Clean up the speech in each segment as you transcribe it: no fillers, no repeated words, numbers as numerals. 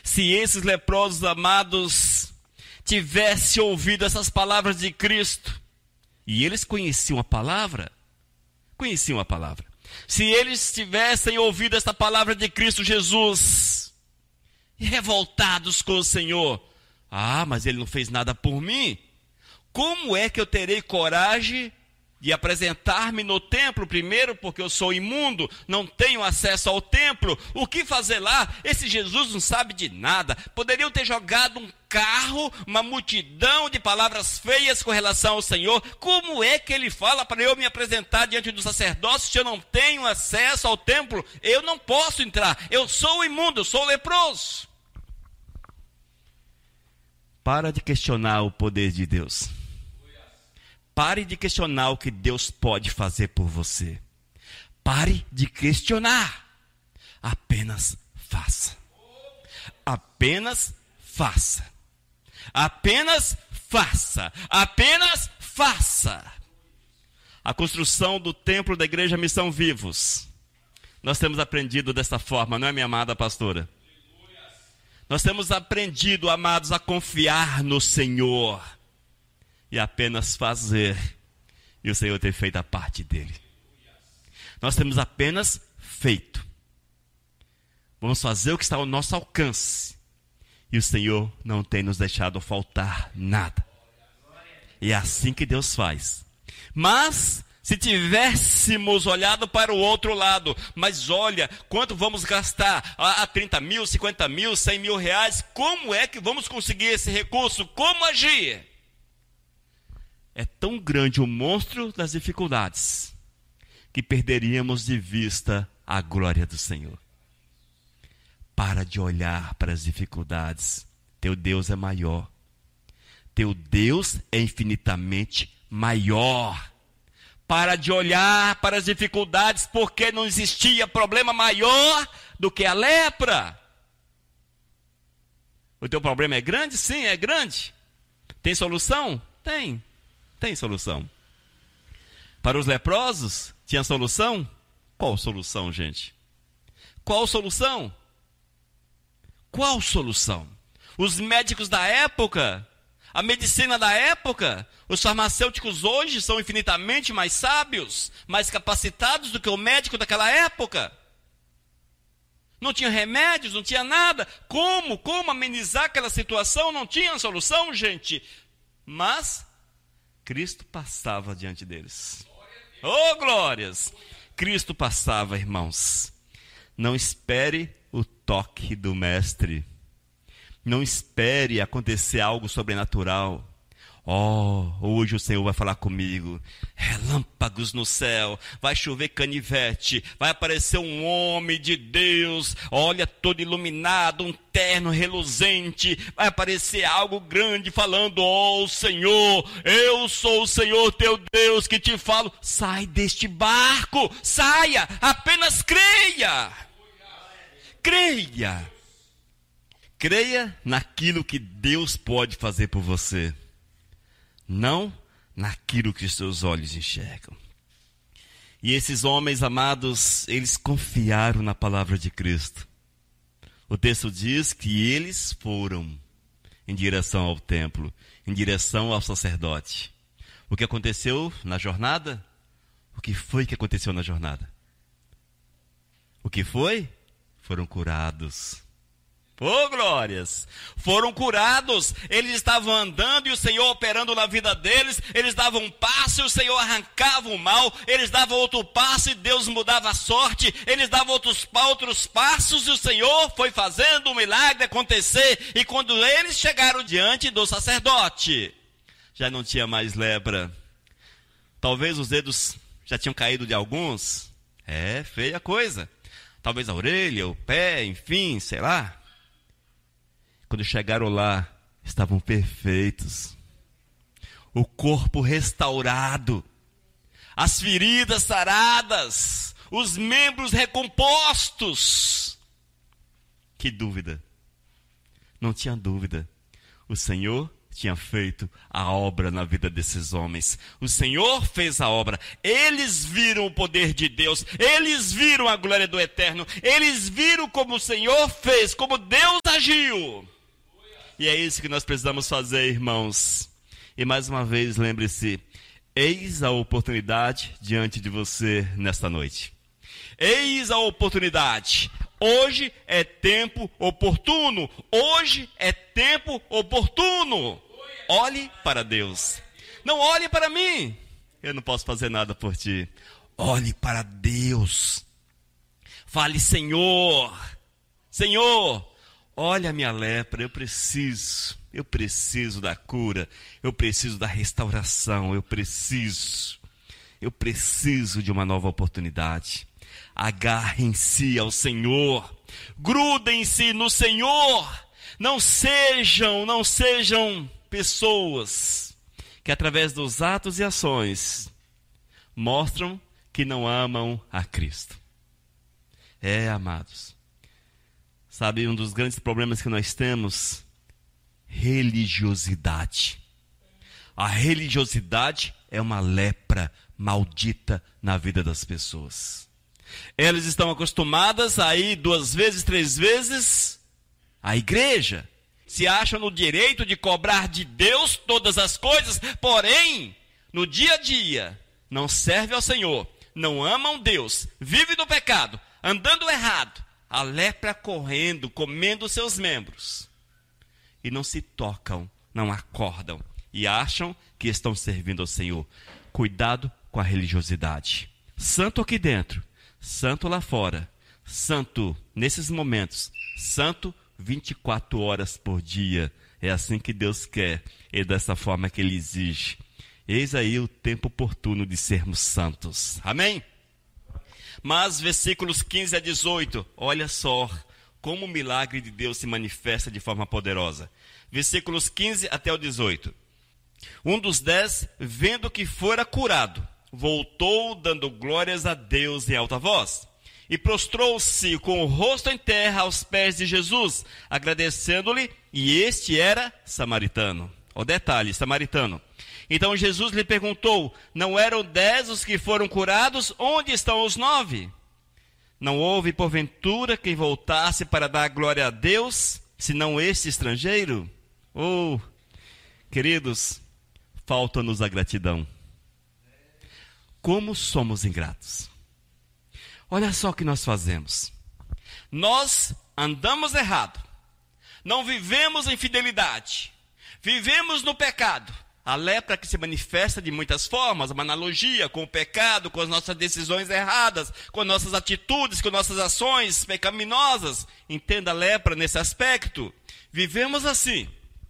Se esses leprosos amados tivessem ouvido essas palavras de Cristo, e eles conheciam a palavra, se eles tivessem ouvido esta palavra de Cristo Jesus, e revoltados com o Senhor, mas ele não fez nada por mim, como é que eu terei coragem de apresentar-me no templo? Primeiro, porque eu sou imundo, não tenho acesso ao templo. O que fazer lá? Esse Jesus não sabe de nada. Poderiam ter jogado um carro, uma multidão de palavras feias com relação ao Senhor. Como é que ele fala para eu me apresentar diante do sacerdócio se eu não tenho acesso ao templo? Eu não posso entrar. Eu sou imundo, eu sou leproso. Para de questionar o poder de Deus. Pare de questionar o que Deus pode fazer por você. Pare de questionar. Apenas faça. Apenas faça. Apenas faça. Apenas faça. A construção do templo da Igreja Missão Vivos. Nós temos aprendido dessa forma, não é, minha amada pastora? Nós temos aprendido, amados, a confiar no Senhor. E apenas fazer, e o Senhor ter feito a parte dele. Nós temos apenas feito. Vamos fazer o que está ao nosso alcance. E o Senhor não tem nos deixado faltar nada. E é assim que Deus faz. Mas, se tivéssemos olhado para o outro lado, mas olha, quanto vamos gastar? 30 mil, 50 mil, 100 mil reais, como é que vamos conseguir esse recurso? Como agir? É tão grande o monstro das dificuldades que perderíamos de vista a glória do Senhor. Para de olhar para as dificuldades. Teu Deus é maior. Teu Deus é infinitamente maior. Para de olhar para as dificuldades, porque não existia problema maior do que a lepra. O teu problema é grande? Sim, é grande. Tem solução? Tem. Tem solução. Para os leprosos, tinha solução? Qual solução, gente? Qual solução? Qual solução? Os médicos da época, a medicina da época, os farmacêuticos hoje são infinitamente mais sábios, mais capacitados do que o médico daquela época. Não tinha remédios, não tinha nada. Como amenizar aquela situação? Não tinha solução, gente. Mas Cristo passava diante deles. Oh, glórias! Cristo passava, irmãos. Não espere o toque do Mestre. Não espere acontecer algo sobrenatural. Hoje o Senhor vai falar comigo. Relâmpagos no céu, vai chover canivete, vai aparecer um homem de Deus, olha, todo iluminado, um terno reluzente, vai aparecer algo grande falando: Senhor, eu sou o Senhor teu Deus que te falo. Sai deste barco, saia, apenas creia. Creia. Creia naquilo que Deus pode fazer por você. Não naquilo que os seus olhos enxergam. E esses homens amados, eles confiaram na palavra de Cristo. O texto diz que eles foram em direção ao templo, em direção ao sacerdote. O que aconteceu na jornada? O que foi que aconteceu na jornada? O que foi? Foram curados. Oh, glórias! Foram curados. Eles estavam andando e o Senhor operando na vida deles. Eles davam um passo e o Senhor arrancava o mal. Eles davam outro passo e Deus mudava a sorte. Eles davam outros passos e o Senhor foi fazendo o milagre acontecer. E quando eles chegaram diante do sacerdote, já não tinha mais lepra. Talvez os dedos já tinham caído de alguns. É feia coisa. Talvez a orelha, o pé, enfim, sei lá. Quando chegaram lá, estavam perfeitos. O corpo restaurado. As feridas saradas. Os membros recompostos. Que dúvida. Não tinha dúvida. O Senhor tinha feito a obra na vida desses homens. O Senhor fez a obra. Eles viram o poder de Deus. Eles viram a glória do Eterno. Eles viram como o Senhor fez, como Deus agiu. E é isso que nós precisamos fazer, irmãos. E mais uma vez, lembre-se, eis a oportunidade diante de você nesta noite. Eis a oportunidade. Hoje é tempo oportuno. Hoje é tempo oportuno. Olhe para Deus. Não olhe para mim. Eu não posso fazer nada por ti. Olhe para Deus. Fale, Senhor. Senhor, olha a minha lepra. Eu preciso da cura. Eu preciso da restauração. Eu preciso de uma nova oportunidade. Agarrem-se ao Senhor, grudem-se no Senhor, não sejam pessoas que através dos atos e ações mostram que não amam a Cristo. Amados, sabe, um dos grandes problemas que nós temos, religiosidade. A religiosidade é uma lepra maldita na vida das pessoas. Elas estão acostumadas a ir 2 vezes, 3 vezes à igreja. Se acham no direito de cobrar de Deus todas as coisas, porém, no dia a dia, não serve ao Senhor, não amam Deus, vive no pecado, andando errado, a lepra correndo, comendo seus membros. E não se tocam, não acordam e acham que estão servindo ao Senhor. Cuidado com a religiosidade. Santo aqui dentro, santo lá fora, santo nesses momentos, santo 24 horas por dia. É assim que Deus quer e dessa forma que Ele exige. Eis aí o tempo oportuno de sermos santos. Amém? Mas versículos 15 a 18, olha só como o milagre de Deus se manifesta de forma poderosa. Versículos 15 até o 18. Um dos 10, vendo que fora curado, voltou dando glórias a Deus em alta voz, e prostrou-se com o rosto em terra aos pés de Jesus, agradecendo-lhe, e este era samaritano. O detalhe, samaritano. Então Jesus lhe perguntou, não eram 10 os que foram curados? Onde estão os 9? Não houve, porventura, quem voltasse para dar glória a Deus, senão este estrangeiro? Oh, queridos, falta-nos a gratidão. Como somos ingratos. Olha só o que nós fazemos. Nós andamos errado. Não vivemos em fidelidade. Vivemos no pecado. A lepra que se manifesta de muitas formas, uma analogia com o pecado, com as nossas decisões erradas, com nossas atitudes, com nossas ações pecaminosas. Entenda a lepra nesse aspecto. Vivemos assim.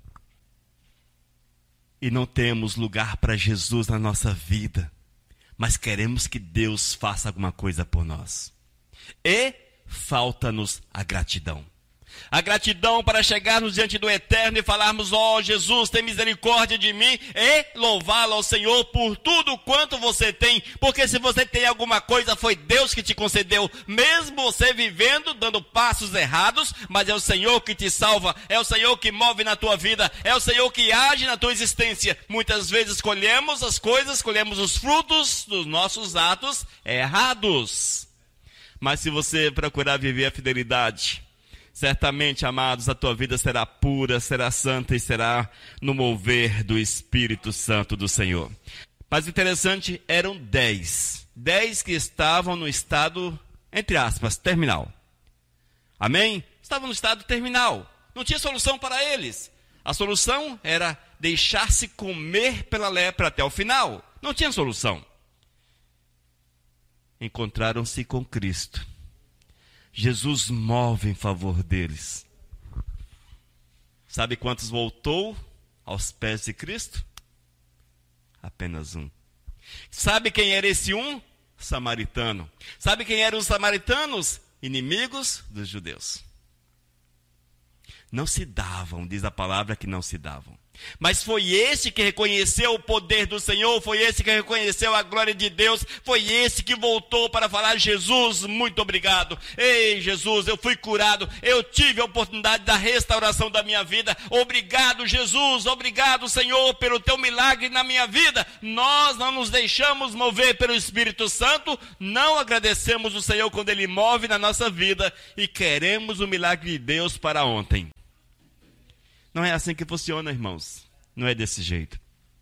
E não temos lugar para Jesus na nossa vida. Mas queremos que Deus faça alguma coisa por nós. E falta-nos a gratidão. A gratidão para chegarmos diante do Eterno e falarmos, Jesus, tem misericórdia de mim, e louvá-lo ao Senhor por tudo quanto você tem, porque se você tem alguma coisa, foi Deus que te concedeu, mesmo você vivendo, dando passos errados, mas é o Senhor que te salva, é o Senhor que move na tua vida, é o Senhor que age na tua existência. Muitas vezes colhemos as coisas, colhemos os frutos dos nossos atos errados. Mas se você procurar viver a fidelidade, certamente, amados, a tua vida será pura, será santa e será no mover do Espírito Santo do Senhor. Mas o interessante, eram 10. 10 que estavam no estado, entre aspas, terminal. Amém? Estavam no estado terminal. Não tinha solução para eles. A solução era deixar-se comer pela lepra até o final. Não tinha solução. Encontraram-se com Cristo. Jesus move em favor deles. Sabe quantos voltou aos pés de Cristo? Apenas um. Sabe quem era esse um? Samaritano. Sabe quem eram os samaritanos? Inimigos dos judeus. Não se davam, diz a palavra que não se davam. Mas foi esse que reconheceu o poder do Senhor, foi esse que reconheceu a glória de Deus, foi esse que voltou para falar: Jesus, muito obrigado. Ei, Jesus, eu fui curado, eu tive a oportunidade da restauração da minha vida. Obrigado, Jesus, obrigado, Senhor, pelo teu milagre na minha vida. Nós não nos deixamos mover pelo Espírito Santo, não agradecemos o Senhor quando Ele move na nossa vida e queremos o milagre de Deus para ontem. Não é assim que funciona, irmãos. Não é desse jeito.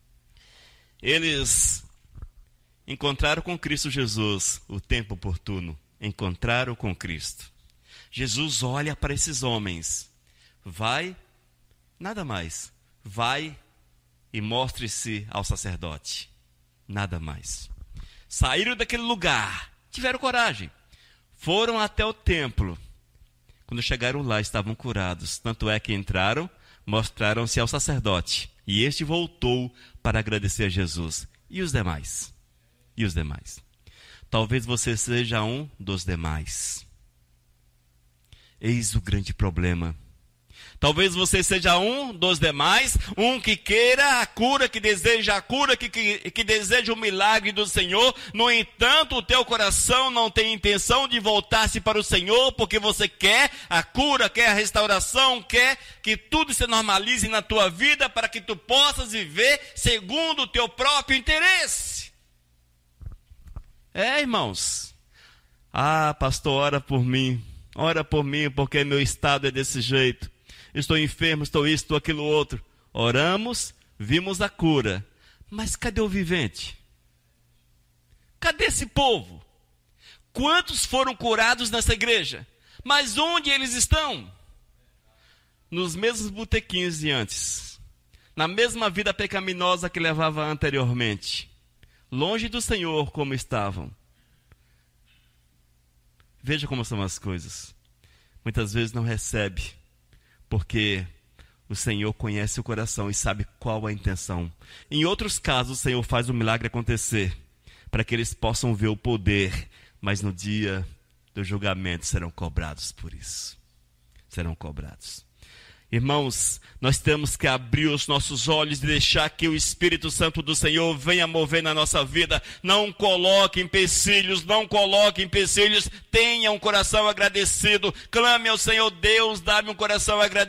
Eles encontraram com Cristo Jesus o tempo oportuno. Encontraram com Cristo. Jesus olha para esses homens. Vai, nada mais. Vai e mostre-se ao sacerdote. Nada mais. Saíram daquele lugar. Tiveram coragem. Foram até o templo. Quando chegaram lá, estavam curados. Tanto é que entraram, mostraram-se ao sacerdote, e este voltou para agradecer a Jesus. E os demais? E os demais? Talvez você seja um dos demais. Eis o grande problema. Talvez você seja um dos demais, um que queira a cura, que deseja a cura, que deseja o milagre do Senhor. No entanto, o teu coração não tem intenção de voltar-se para o Senhor, porque você quer a cura, quer a restauração, quer que tudo se normalize na tua vida, para que tu possas viver segundo o teu próprio interesse. Irmãos. Pastor, ora por mim, porque meu estado é desse jeito. Estou enfermo, estou isso, estou aquilo outro. Oramos, vimos a cura. Mas cadê o vivente? Cadê esse povo? Quantos foram curados nessa igreja? Mas onde eles estão? Nos mesmos botequinhos de antes. Na mesma vida pecaminosa que levava anteriormente. Longe do Senhor como estavam. Veja como são as coisas. Muitas vezes não recebe. Porque o Senhor conhece o coração e sabe qual a intenção. Em outros casos, o Senhor faz o milagre acontecer, para que eles possam ver o poder, mas no dia do julgamento serão cobrados por isso. Serão cobrados. Irmãos, nós temos que abrir os nossos olhos e deixar que o Espírito Santo do Senhor venha mover na nossa vida. Não coloque empecilhos, tenha um coração agradecido. Clame ao Senhor: Deus, dá-me um coração agradecido.